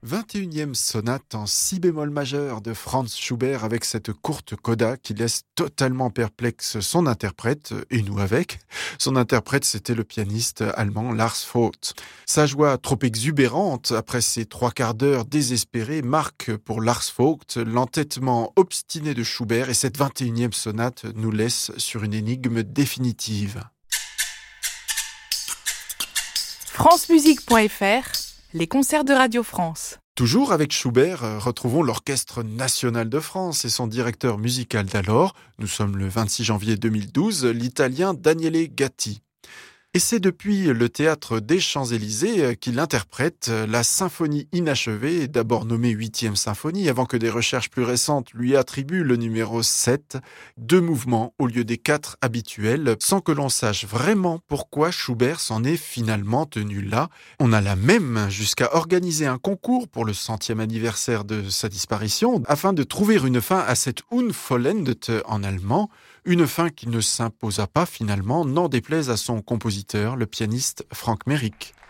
21e sonate en si bémol majeur de Franz Schubert avec cette courte coda qui laisse totalement perplexe son interprète, et nous avec. Son interprète, c'était le pianiste allemand Lars Vogt. Sa joie trop exubérante, après ces 3/4 d'heure désespérés, marque pour Lars Vogt l'entêtement obstiné de Schubert, et cette 21e sonate nous laisse sur une énigme définitive. francemusique.fr, les concerts de Radio France. Toujours avec Schubert, retrouvons l'Orchestre national de France et son directeur musical d'alors, nous sommes le 26 janvier 2012, l'Italien Daniele Gatti. Et c'est depuis le théâtre des Champs-Élysées qu'il interprète la symphonie inachevée, d'abord nommée 8e symphonie, avant que des recherches plus récentes lui attribuent le numéro 7, 2 mouvements au lieu des 4 habituels, sans que l'on sache vraiment pourquoi Schubert s'en est finalement tenu là. On alla même jusqu'à organiser un concours pour le 100e anniversaire de sa disparition, afin de trouver une fin à cette Unvollendet en allemand, une fin qui ne s'imposa pas finalement, n'en déplaise à son compositeur, le pianiste Frank Merrick.